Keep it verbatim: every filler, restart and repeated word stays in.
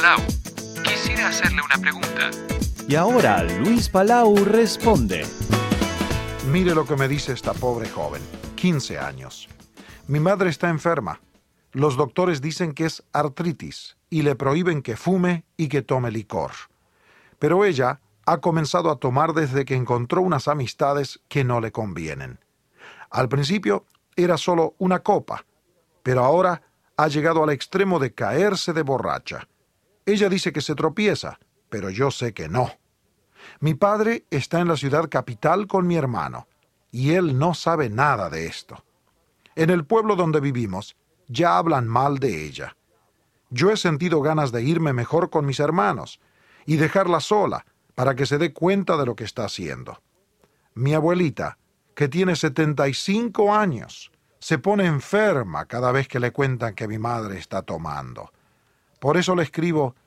Palau. Quisiera hacerle una pregunta. Y ahora Luis Palau responde. Mire lo que me dice esta pobre joven, quince años. Mi madre está enferma. Los doctores dicen que es artritis y le prohíben que fume y que tome licor. Pero ella ha comenzado a tomar desde que encontró unas amistades que no le convienen. Al principio era solo una copa, pero ahora ha llegado al extremo de caerse de borracha. Ella dice que se tropieza, pero yo sé que no. Mi padre está en la ciudad capital con mi hermano, y él no sabe nada de esto. En el pueblo donde vivimos, ya hablan mal de ella. Yo he sentido ganas de irme mejor con mis hermanos y dejarla sola para que se dé cuenta de lo que está haciendo. Mi abuelita, que tiene setenta y cinco años, se pone enferma cada vez que le cuentan que mi madre está tomando. Por eso le escribo